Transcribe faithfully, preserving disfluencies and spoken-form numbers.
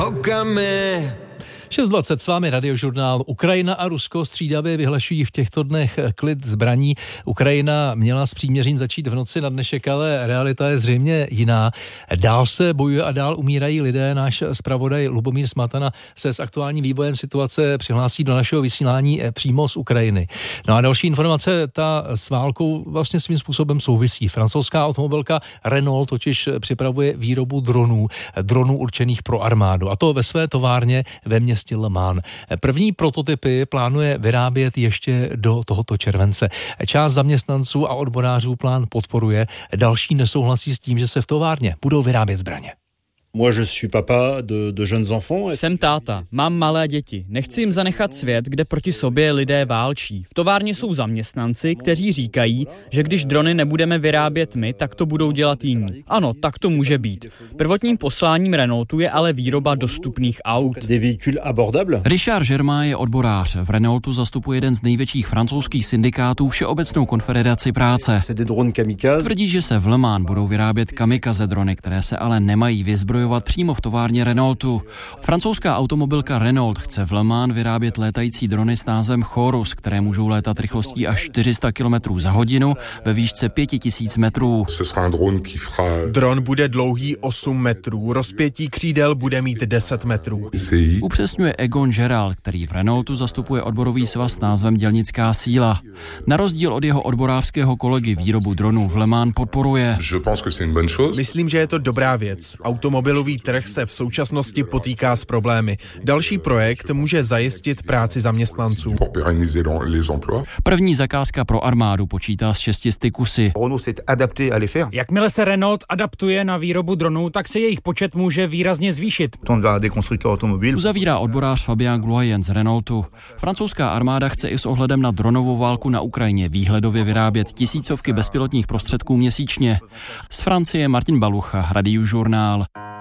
šest dvacet s vámi Radiožurnál. Ukrajina a Rusko střídavě vyhlašují v těchto dnech klid zbraní. Ukrajina měla s příměřím začít v noci na dnešek, ale realita je zřejmě jiná. Dál se bojuje a dál umírají lidé. Náš zpravodaj Lubomír Smatana se s aktuálním vývojem situace přihlásí do našeho vysílání přímo z Ukrajiny. No a další informace, ta s válkou vlastně svým způsobem souvisí. Francouzská automobilka Renault totiž připravuje výrobu dronů, dronů určených pro armádu. A to ve své továrně ve městě Le Mans. První prototypy plánuje vyrábět ještě do tohoto července. Část zaměstnanců a odborářů plán podporuje, další nesouhlasí s tím, že se v továrně budou vyrábět zbraně. Jsem táta, mám malé děti. Nechci jim zanechat svět, kde proti sobě lidé válčí. V továrně jsou zaměstnanci, kteří říkají, že když drony nebudeme vyrábět my, tak to budou dělat jiní. Ano, tak to může být. Prvotním posláním Renaultu je ale výroba dostupných aut. Richard Germain je odborář. V Renaultu zastupuje jeden z největších francouzských syndikátů Všeobecnou konfederaci práce. Tvrdí, že se v Le Mans budou vyrábět kamikaze drony, které se ale nemají vyzbrojovat přímo v továrně Renaultu. Francouzská automobilka Renault chce v Le Mans vyrábět létající drony s názvem Chorus, které můžou létat rychlostí až čtyři sta kilometrů za hodinu ve výšce pět tisíc metrů. Dron bude dlouhý osm metrů, rozpětí křídel bude mít deset metrů. Upřesňuje Egon Gerald, který v Renaultu zastupuje odborový svaz s názvem Dělnická síla. Na rozdíl od jeho odborářského kolegy výrobu dronů v Le Mans podporuje. Myslím, že je to dobrá věc. Automobil Automobilový trh se v současnosti potýká s problémy. Další projekt může zajistit práci zaměstnanců. První zakázka pro armádu počítá s šestisty kusy. Jakmile se Renault adaptuje na výrobu dronů, tak se jejich počet může výrazně zvýšit. Uzavírá odborář Fabien Gloyen z Renaultu. Francouzská armáda chce i s ohledem na dronovou válku na Ukrajině výhledově vyrábět tisícovky bezpilotních prostředků měsíčně. Z Francie Martin Balucha, Radiožurnál.